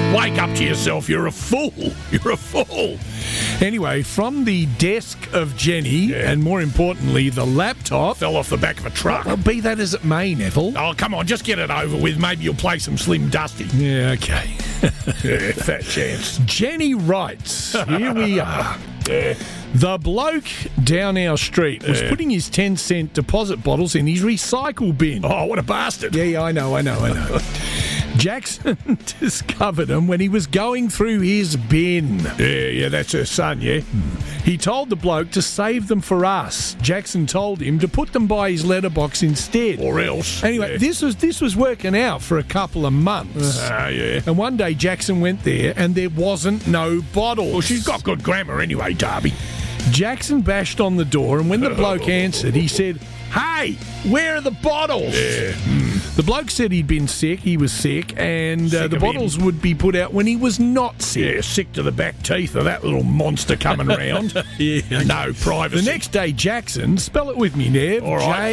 Wake up to yourself. You're a fool. You're a fool. Anyway, from the desk of Jenny, and more importantly, the laptop... Fell off the back of a truck. Well, be that as it may, Neville. Oh, come on, just get it over with. Maybe you'll play some Slim Dusty. Yeah, okay. Yeah, fat chance. Jenny writes, here we are. Yeah. The bloke down our street was putting his 10-cent deposit bottles in his recycle bin. Oh, what a bastard. Yeah, I know. Jackson discovered them when he was going through his bin. Yeah, that's her son, yeah? He told the bloke to save them for us. Jackson told him to put them by his letterbox instead. Or else. Anyway, this was working out for a couple of months. Yeah. And one day Jackson went there and there wasn't no bottles. Well, she's got good grammar anyway, Darby. Jackson bashed on the door, and when the bloke answered, he said, "Hey, where are the bottles?" Yeah. The bloke said he'd been sick, he was sick, and Sick the of bottles him. would be put out when he was not sick. Yeah, sick to the back teeth of that little monster coming round. Yeah. No privacy. The next day, Jackson, spell it with me, Nev. All right,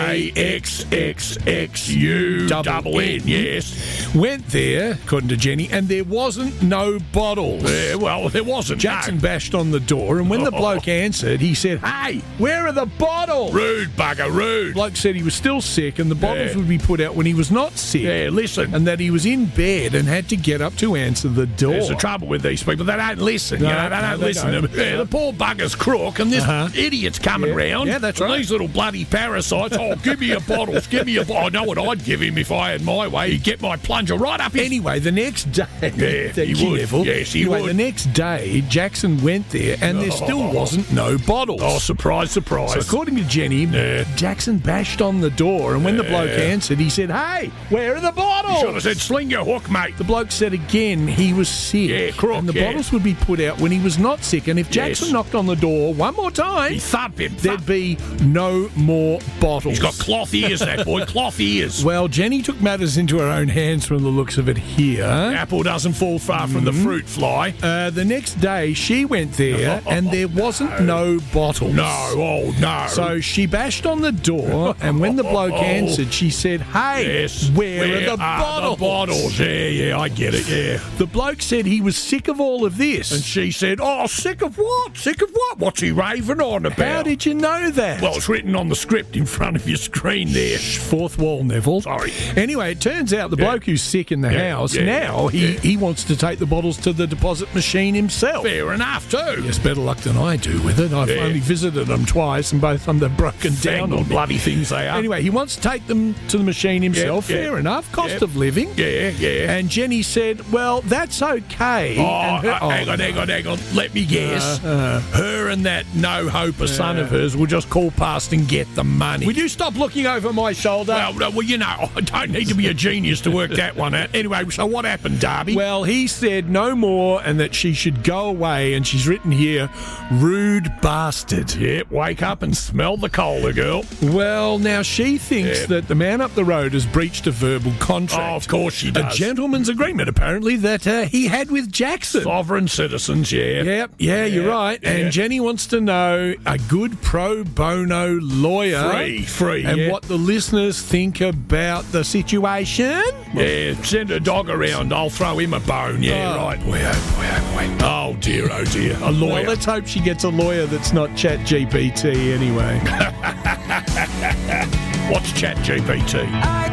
Jaxxxu-N, yes. Went there, according to Jenny, and there wasn't no bottles. Yeah, well, there wasn't. Jackson no. bashed on the door, and when the bloke answered, he said, "Hey, where are the bottles?" Rude, bugger, rude. The bloke said he was still sick, and the bottles would be put out when he was not sick. Yeah, listen. And that he was in bed and had to get up to answer the door. There's the trouble with these people. They don't listen. No, They don't listen. don't. Yeah, the poor bugger's crook, and this idiot's coming round. Yeah, that's and right. these little bloody parasites. Oh, give me your bottles. Give me your bottles. I know what I'd give him if I had my way. He'd get my plunger right up his... Anyway, the next day... Yeah, Thank he you, would. Neville. Yes, he anyway, would. the next day, Jackson went there, and there still wasn't no bottles. Oh, surprise, surprise. So according to Jenny, Jackson bashed on the door, and when the bloke answered, he said, "Hey, where are the bottles?" Should have said, sling your hook, mate. The bloke said again he was sick. Yeah, crook, and the bottles would be put out when he was not sick. And if Jackson knocked on the door one more time, He thump him. there'd be no more bottles. He's got cloth ears, that boy. Cloth ears. Well, Jenny took matters into her own hands from the looks of it here. Apple doesn't fall far from the fruit fly. The next day, she went there, and there wasn't no bottles. No, no. So she bashed on the door, and when the bloke answered, she said, "Hey, Yes. where are the bottles?" The bottles. Yeah, I get it, yeah. The bloke said he was sick of all of this. And she said, oh, sick of what? Sick of what? What's he raving on about? How did you know that? Well, it's written on the script in front of your screen there. Fourth wall, Neville. Sorry. Anyway, it turns out the bloke who's sick in the house, now he wants to take the bottles to the deposit machine himself. Fair enough, too. Yes, better luck than I do with it. I've only visited them twice, and both of them they've broken down on me. bloody things they are. Anyway, he wants to take them to the machine himself. Yeah. Fair enough. Cost of living. Yeah. And Jenny said, "Well, that's okay." Oh, And her- hang on. Let me guess. Her and that no-hoper son of hers will just call past and get the money. Would you stop looking over my shoulder? Well, you know, I don't need to be a genius to work that one out. Anyway, so what happened, Darby? Well, he said no more and that she should go away, and she's written here, "Rude bastard." Yep, wake up and smell the cola, girl. Well, now she thinks that the man up the road has breached a verbal contract. Oh, of course she A does. gentleman's agreement, apparently, that he had with Jackson. Sovereign citizens, yeah. Yep, you're right. Yeah. And Jenny wants to know a good pro bono lawyer. Free, And yeah. what the listeners think about the situation. Yeah, send a dog around. I'll throw him a bone. Yeah, Oh, right. boy, oh, boy. Oh, dear. A lawyer. Well, let's hope she gets a lawyer that's not ChatGPT anyway. What's ChatGPT?